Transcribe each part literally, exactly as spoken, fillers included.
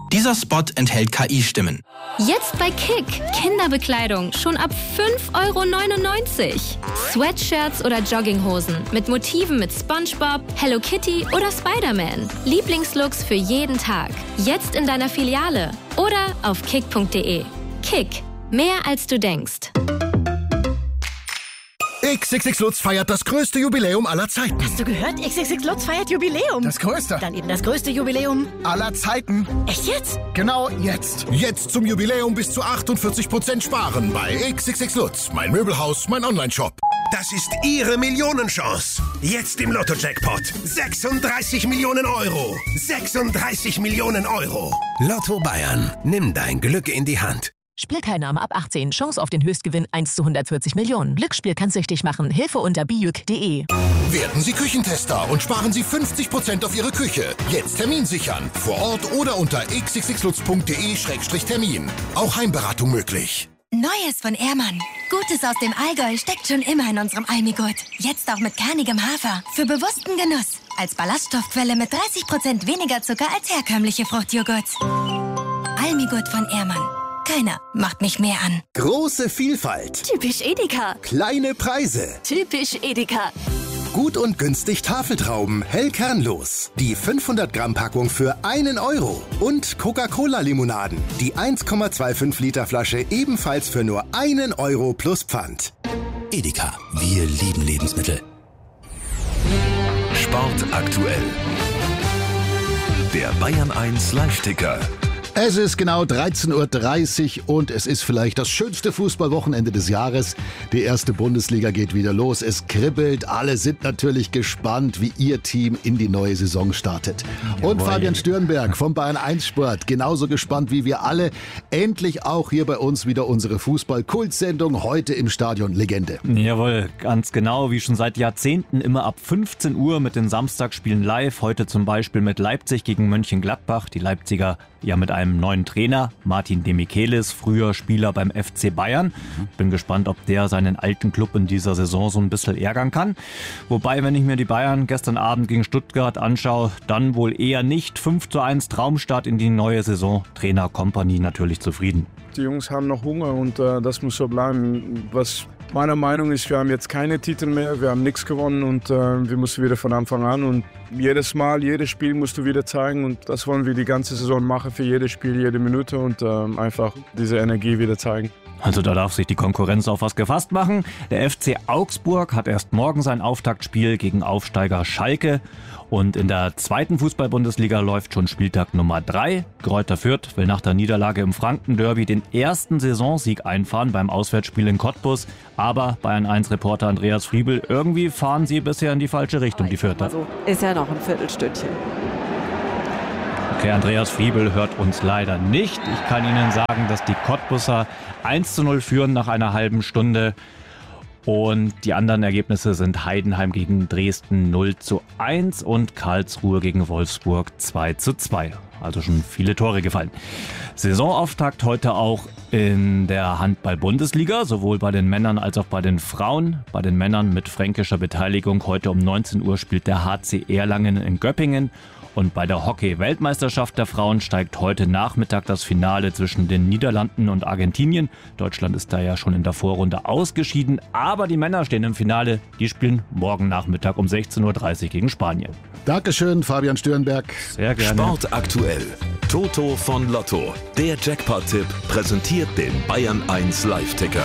Dieser Spot enthält K I-Stimmen. Jetzt bei Kick. Kinderbekleidung schon ab fünf Euro neunundneunzig. Sweatshirts oder Jogginghosen mit Motiven mit SpongeBob, Hello Kitty oder Spider-Man. Lieblingslooks für jeden Tag. Jetzt in deiner Filiale oder auf kick punkt de. Kick. Mehr als du denkst. X X X Lutz feiert das größte Jubiläum aller Zeiten. Hast du gehört? X X X Lutz feiert Jubiläum. Das größte. Dann eben das größte Jubiläum aller Zeiten. Echt jetzt? Genau jetzt. Jetzt zum Jubiläum bis zu achtundvierzig Prozent sparen bei X X X Lutz. Mein Möbelhaus, mein Onlineshop. Das ist Ihre Millionenchance. Jetzt im Lotto-Jackpot. sechsunddreißig Millionen Euro. sechsunddreißig Millionen Euro. Lotto Bayern. Nimm dein Glück in die Hand. Spielteilnahme ab achtzehn. Chance auf den Höchstgewinn eins zu hundertvierzig Millionen. Glücksspiel kann süchtig machen. Hilfe unter bijuk punkt de. Werden Sie Küchentester und sparen Sie fünfzig Prozent auf Ihre Küche. Jetzt Termin sichern. Vor Ort oder unter x x x lutz punkt de Schrägstrich Termin. Auch Heimberatung möglich. Neues von Ehrmann. Gutes aus dem Allgäu steckt schon immer in unserem Almigurt. Jetzt auch mit kernigem Hafer. Für bewussten Genuss. Als Ballaststoffquelle mit dreißig Prozent weniger Zucker als herkömmliche Fruchtjoghurts. Almigurt von Ehrmann. Keiner macht mich mehr an. Große Vielfalt. Typisch Edeka. Kleine Preise. Typisch Edeka. Gut und günstig Tafeltrauben, hell kernlos. Die fünfhundert Gramm Packung für einen Euro. Und Coca-Cola-Limonaden. Die eins Komma fünfundzwanzig Liter Flasche ebenfalls für nur einen Euro plus Pfand. Edeka. Wir lieben Lebensmittel. Sport aktuell. Der Bayern eins Live-Ticker. Es ist genau dreizehn Uhr dreißig und es ist vielleicht das schönste Fußballwochenende des Jahres. Die erste Bundesliga geht wieder los. Es kribbelt. Alle sind natürlich gespannt, wie ihr Team in die neue Saison startet. Und Jawohl. Fabian Stürnberg vom Bayern eins Sport. Genauso gespannt wie wir alle. Endlich auch hier bei uns wieder unsere Fußball-Kultsendung. Heute im Stadion Legende. Jawohl, ganz genau. Wie schon seit Jahrzehnten immer ab fünfzehn Uhr mit den Samstagsspielen live. Heute zum Beispiel mit Leipzig gegen Mönchengladbach. Die Leipziger ja mit einem neuen Trainer, Martin de Michelis, früher Spieler beim F C Bayern. Bin gespannt, ob der seinen alten Club in dieser Saison so ein bisschen ärgern kann. Wobei, wenn ich mir die Bayern gestern Abend gegen Stuttgart anschaue, dann wohl eher nicht. fünf zu eins Traumstart in die neue Saison. Trainer Kompany natürlich zufrieden. Die Jungs haben noch Hunger und äh, das muss so bleiben. Was meiner Meinung ist, wir haben jetzt keine Titel mehr, wir haben nichts gewonnen und äh, wir müssen wieder von Anfang an. Und jedes Mal, jedes Spiel musst du wieder zeigen und das wollen wir die ganze Saison machen, für jedes Spiel, jede Minute und äh, einfach diese Energie wieder zeigen. Also da darf sich die Konkurrenz auf was gefasst machen. Der F C Augsburg hat erst morgen sein Auftaktspiel gegen Aufsteiger Schalke. Und in der zweiten Fußball-Bundesliga läuft schon Spieltag Nummer drei. Greuther Fürth will nach der Niederlage im Franken-Derby den ersten Saisonsieg einfahren beim Auswärtsspiel in Cottbus. Aber Bayern eins Reporter Andreas Friebel, irgendwie fahren sie bisher in die falsche Richtung, die Fürther. Also ist ja noch ein Viertelstündchen. Okay, Andreas Friebel hört uns leider nicht. Ich kann Ihnen sagen, dass die Cottbusser eins zu null führen nach einer halben Stunde. Und die anderen Ergebnisse sind Heidenheim gegen Dresden null zu eins und Karlsruhe gegen Wolfsburg zwei zu zwei. Also schon viele Tore gefallen. Saisonauftakt heute auch in der Handball-Bundesliga, sowohl bei den Männern als auch bei den Frauen. Bei den Männern mit fränkischer Beteiligung heute um neunzehn Uhr spielt der H C Erlangen in Göppingen. Und bei der Hockey-Weltmeisterschaft der Frauen steigt heute Nachmittag das Finale zwischen den Niederlanden und Argentinien. Deutschland ist da ja schon in der Vorrunde ausgeschieden, aber die Männer stehen im Finale. Die spielen morgen Nachmittag um sechzehn Uhr dreißig gegen Spanien. Dankeschön, Fabian Stürnberg. Sehr gerne. Sport aktuell. Toto von Lotto. Der Jackpot-Tipp präsentiert den Bayern eins Live-Ticker.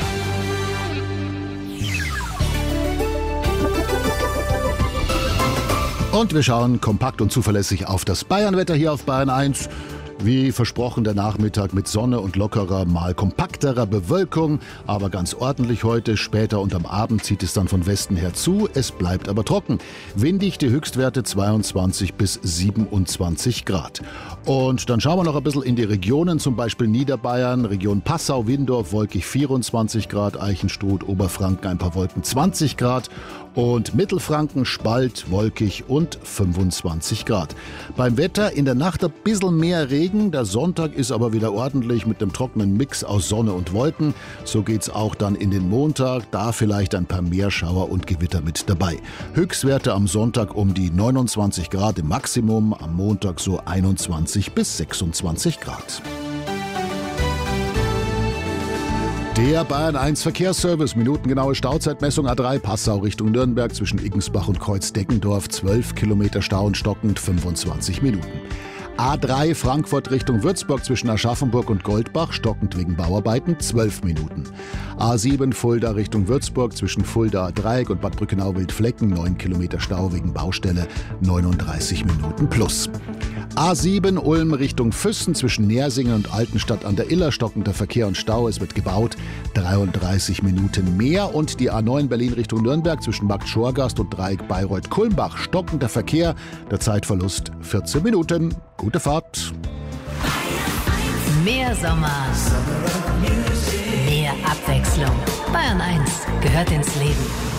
Und wir schauen kompakt und zuverlässig auf das Bayernwetter hier auf Bayern eins. Wie versprochen, der Nachmittag mit Sonne und lockerer, mal kompakterer Bewölkung, aber ganz ordentlich heute. Später und am Abend zieht es dann von Westen her zu. Es bleibt aber trocken. Windig, die Höchstwerte zweiundzwanzig bis siebenundzwanzig Grad. Und dann schauen wir noch ein bisschen in die Regionen, zum Beispiel Niederbayern, Region Passau, Windorf, wolkig vierundzwanzig Grad, Eichenstruth, Oberfranken ein paar Wolken zwanzig Grad. Und Mittelfranken, Spalt, wolkig und fünfundzwanzig Grad. Beim Wetter in der Nacht ein bisschen mehr Regen. Regen. Der Sonntag ist aber wieder ordentlich mit einem trockenen Mix aus Sonne und Wolken. So geht's auch dann in den Montag. Da vielleicht ein paar Meerschauer und Gewitter mit dabei. Höchstwerte am Sonntag um die neunundzwanzig Grad im Maximum. Am Montag so einundzwanzig bis sechsundzwanzig Grad. Der Bayern eins Verkehrsservice, minutengenaue Stauzeitmessung A drei Passau Richtung Nürnberg zwischen Iggensbach und Kreuz-Deckendorf, zwölf Kilometer Stau und stockend fünfundzwanzig Minuten. A drei Frankfurt Richtung Würzburg zwischen Aschaffenburg und Goldbach, stockend wegen Bauarbeiten, zwölf Minuten. A sieben Fulda Richtung Würzburg zwischen Fulda Dreieck und Bad Brückenau-Wildflecken, neun Kilometer Stau wegen Baustelle, neununddreißig Minuten plus. A sieben Ulm Richtung Füssen zwischen Nersingen und Altenstadt an der Iller, stockender Verkehr und Stau, es wird gebaut, dreiunddreißig Minuten mehr. Und die A neun Berlin Richtung Nürnberg zwischen Markt Schorgast und Dreieck Bayreuth-Kulmbach, stockender Verkehr, der Zeitverlust vierzehn Minuten. Gute Fahrt. Mehr Sommer, mehr Abwechslung. Bayern eins gehört ins Leben.